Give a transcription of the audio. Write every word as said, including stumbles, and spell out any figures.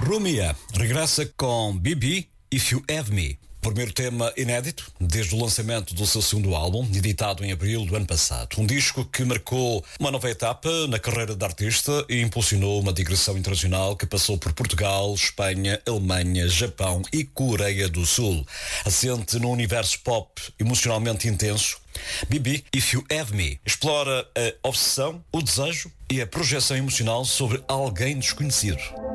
Rumia regressa com Bibi, If You Have Me. Primeiro tema inédito, desde o lançamento do seu segundo álbum, editado em abril do ano passado. Um disco que marcou uma nova etapa na carreira da artista e impulsionou uma digressão internacional que passou por Portugal, Espanha, Alemanha, Japão e Coreia do Sul. Assente num universo pop emocionalmente intenso, Bibi, If You Have Me explora a obsessão, o desejo e a projeção emocional sobre alguém desconhecido.